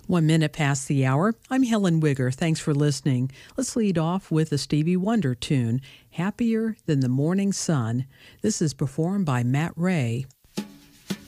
1 minute past the hour. I'm Helen Wigger. Thanks for listening. Let's lead off with a Stevie Wonder tune, Happier Than the Morning Sun. This is performed by Matt Ray.